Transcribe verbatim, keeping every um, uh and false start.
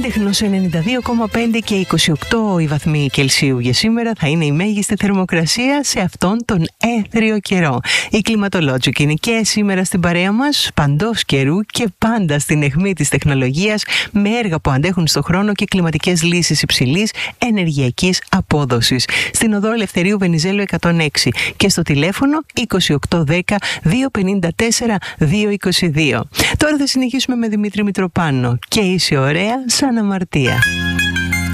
Έντεχνος ενενήντα δύο κόμμα πέντε και είκοσι οκτώ οι βαθμοί Κελσίου για σήμερα θα είναι η μέγιστη θερμοκρασία σε αυτόν τον έθριο καιρό. Η Climatologic είναι και σήμερα στην παρέα μας, παντός καιρού και πάντα στην αιχμή της τεχνολογίας, με έργα που αντέχουν στο χρόνο και κλιματικές λύσεις υψηλής ενεργειακής απόδοσης. Στην οδό Ελευθερίου Βενιζέλου εκατόν έξι και στο τηλέφωνο είκοσι οκτώ δέκα διακόσια πενήντα τέσσερα διακόσια είκοσι δύο. Τώρα θα συνεχίσουμε με Δημήτρη Μητροπάνο και είσαι ωραία σαν αμαρτία.